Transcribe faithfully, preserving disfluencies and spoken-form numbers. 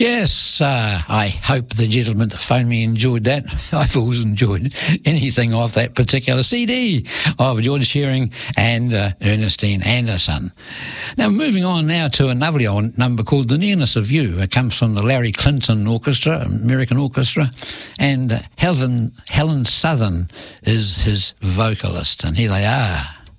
Yes, uh, I hope the gentleman that phoned me enjoyed that. I've always enjoyed anything off that particular C D of George Shearing and uh, Ernestine Anderson. Now, moving on now to a lovely old number called The Nearness of You. It comes from the Larry Clinton Orchestra, American Orchestra, and uh, Helen, Helen Southern is his vocalist, and here they are.